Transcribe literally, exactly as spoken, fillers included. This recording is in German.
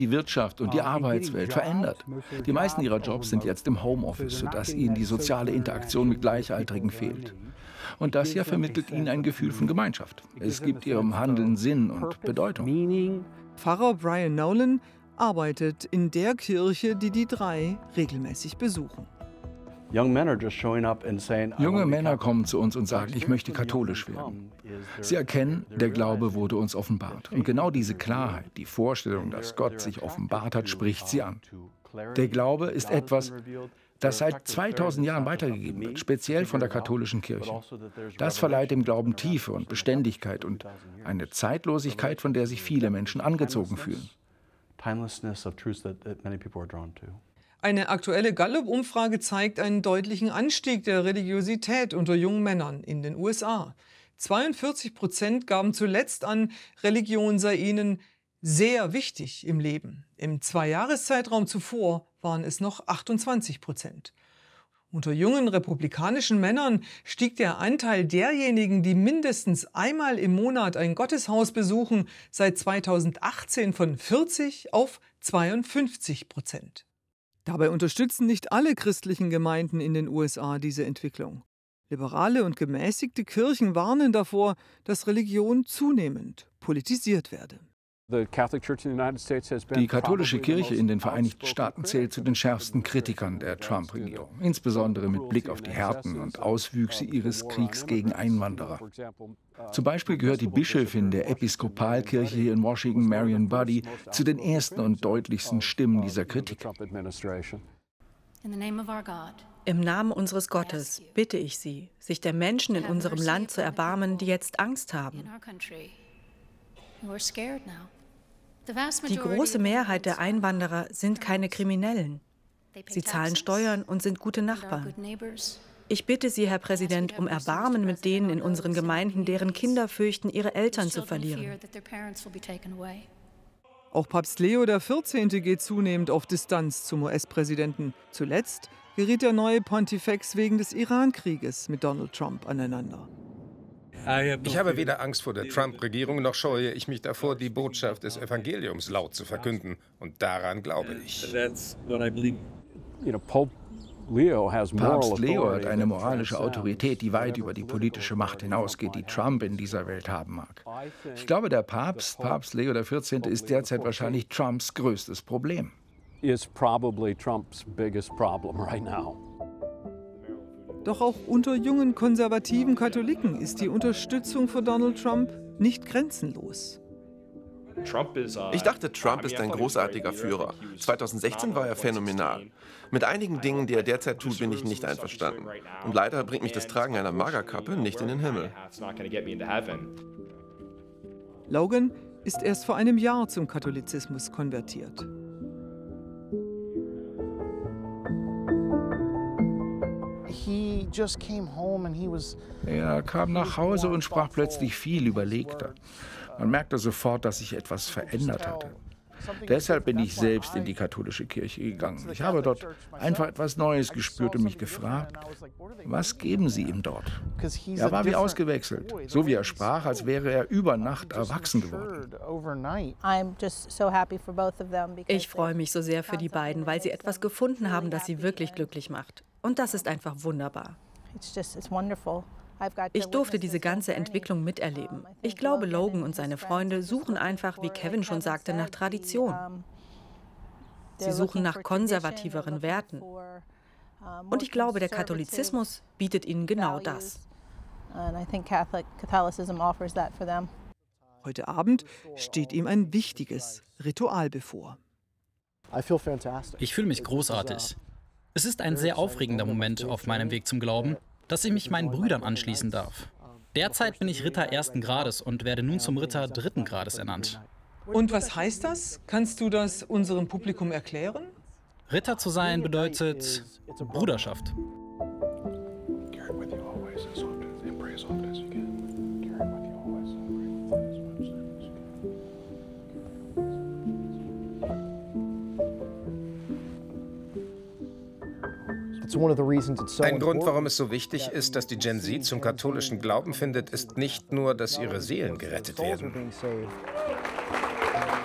die Wirtschaft und die Arbeitswelt verändert. Die meisten ihrer Jobs sind jetzt im Homeoffice, sodass ihnen die soziale Interaktion mit Gleichaltrigen fehlt. Und das hier vermittelt ihnen ein Gefühl von Gemeinschaft. Es gibt ihrem Handeln Sinn und Bedeutung. Pfarrer Brian Nolan arbeitet in der Kirche, die die drei regelmäßig besuchen. Junge Männer kommen zu uns und sagen, ich möchte katholisch werden. Sie erkennen, der Glaube wurde uns offenbart. Und genau diese Klarheit, die Vorstellung, dass Gott sich offenbart hat, spricht sie an. Der Glaube ist etwas, das seit zweitausend Jahren weitergegeben wird, speziell von der katholischen Kirche. Das verleiht dem Glauben Tiefe und Beständigkeit und eine Zeitlosigkeit, von der sich viele Menschen angezogen fühlen. Eine aktuelle Gallup-Umfrage zeigt einen deutlichen Anstieg der Religiosität unter jungen Männern in den U S A. zweiundvierzig Prozent gaben zuletzt an, Religion sei ihnen sehr wichtig im Leben. Im Zweijahreszeitraum zuvor waren es noch achtundzwanzig Prozent. Unter jungen republikanischen Männern stieg der Anteil derjenigen, die mindestens einmal im Monat ein Gotteshaus besuchen, seit zweitausendachtzehn von vierzig auf zweiundfünfzig Prozent. Dabei unterstützen nicht alle christlichen Gemeinden in den U S A diese Entwicklung. Liberale und gemäßigte Kirchen warnen davor, dass Religion zunehmend politisiert werde. Die katholische Kirche in den Vereinigten Staaten zählt zu den schärfsten Kritikern der Trump-Regierung, insbesondere mit Blick auf die Härten und Auswüchse ihres Kriegs gegen Einwanderer. Zum Beispiel gehört die Bischöfin der Episkopalkirche hier in Washington, Marion Buddy, zu den ersten und deutlichsten Stimmen dieser Kritik. Im Namen unseres Gottes bitte ich Sie, sich der Menschen in unserem Land zu erbarmen, die jetzt Angst haben. Die große Mehrheit der Einwanderer sind keine Kriminellen. Sie zahlen Steuern und sind gute Nachbarn. Ich bitte Sie, Herr Präsident, um Erbarmen mit denen in unseren Gemeinden, deren Kinder fürchten, ihre Eltern zu verlieren. Auch Papst Leo der vierzehnte geht zunehmend auf Distanz zum U S-Präsidenten. Zuletzt geriet der neue Pontifex wegen des Iran-Krieges mit Donald Trump aneinander. Ich habe weder Angst vor der Trump-Regierung, noch scheue ich mich davor, die Botschaft des Evangeliums laut zu verkünden. Und daran glaube ich. Papst Leo hat eine moralische Autorität, die weit über die politische Macht hinausgeht, die Trump in dieser Welt haben mag. Ich glaube, der Papst, Papst Leo der vierzehnte, ist derzeit wahrscheinlich Trumps größtes Problem. Doch auch unter jungen konservativen Katholiken ist die Unterstützung für Donald Trump nicht grenzenlos. Ich dachte, Trump ist ein großartiger Führer. zweitausendsechzehn war er phänomenal. Mit einigen Dingen, die er derzeit tut, bin ich nicht einverstanden. Und leider bringt mich das Tragen einer Magerkappe nicht in den Himmel. Logan ist erst vor einem Jahr zum Katholizismus konvertiert. Er kam nach Hause und sprach plötzlich viel überlegter. Man merkte sofort, dass sich etwas verändert hatte. Deshalb bin ich selbst in die katholische Kirche gegangen. Ich habe dort einfach etwas Neues gespürt und mich gefragt, was geben sie ihm dort? Er war wie ausgewechselt, so wie er sprach, als wäre er über Nacht erwachsen geworden. Ich freue mich so sehr für die beiden, weil sie etwas gefunden haben, das sie wirklich glücklich macht. Und das ist einfach wunderbar. Ich durfte diese ganze Entwicklung miterleben. Ich glaube, Logan und seine Freunde suchen einfach, wie Kevin schon sagte, nach Tradition. Sie suchen nach konservativeren Werten. Und ich glaube, der Katholizismus bietet ihnen genau das. Heute Abend steht ihm ein wichtiges Ritual bevor. Ich fühle mich großartig. Es ist ein sehr aufregender Moment auf meinem Weg zum Glauben, dass ich mich meinen Brüdern anschließen darf. Derzeit bin ich Ritter ersten Grades und werde nun zum Ritter dritten Grades ernannt. Und was heißt das? Kannst du das unserem Publikum erklären? Ritter zu sein bedeutet Bruderschaft. Ein Grund, warum es so wichtig ist, dass die Gen Z zum katholischen Glauben findet, ist nicht nur, dass ihre Seelen gerettet werden.